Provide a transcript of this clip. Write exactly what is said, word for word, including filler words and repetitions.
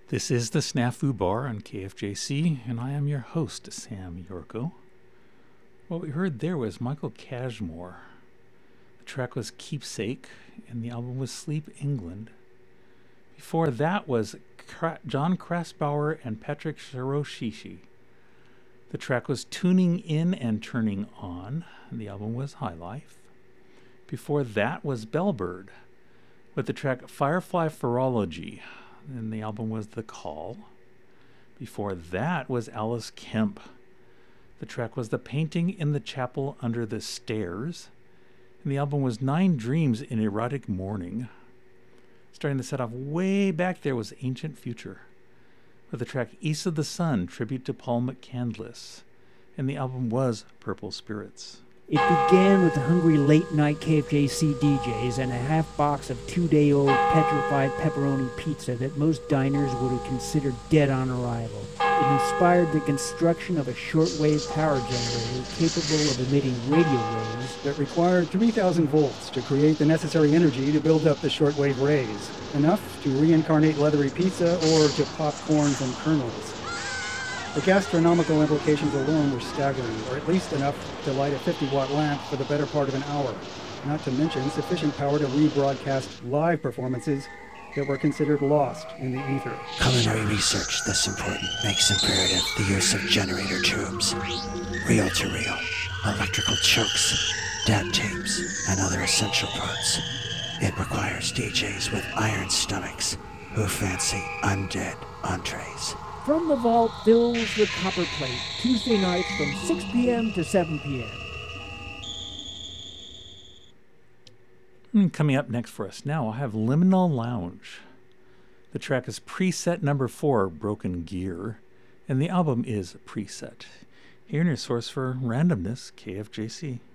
This is the Snafu Bar on K F J C, and I am your host, Sam Yorko. What we heard there was Michael Cashmore. The track was Keepsake, and the album was Sleep England. Before that was Kra- John Krasbauer and Patrick Shiroshishi. The track was Tuning In and Turning On, and the album was High Life. Before that was Bellbird, with the track Firefly Phrenology, and the album was The Call. Before that was Alice Kemp. The track was The Painting in the Chapel Under the Stairs, and the album was Nine Dreams in Erotic Morning. Starting the set off way back there was Ancient Future, with the track East of the Sun, tribute to Paul McCandless, and the album was Purple Spirits. It began with the hungry late-night K F J C D Js and a half box of two-day-old petrified pepperoni pizza that most diners would have considered dead on arrival. It inspired the construction of a shortwave power generator capable of emitting radio waves that required three thousand volts to create the necessary energy to build up the shortwave rays, enough to reincarnate leathery pizza or to pop corn from kernels. The gastronomical implications alone were staggering, or at least enough to light a fifty-watt lamp for the better part of an hour, not to mention sufficient power to rebroadcast live performances that were considered lost in the ether. Culinary research this important makes imperative the use of generator tubes, reel-to-reel, electrical chokes, dad tapes, and other essential parts. It requires D Js with iron stomachs who fancy undead entrees. From the Vault fills the Copper Plate, Tuesday nights from six p.m. to seven p.m. And coming up next for us now, I have Liminal Lounge. The track is Preset Number four, Broken Gear, and the album is Preset. Here in your source for randomness, K F J C.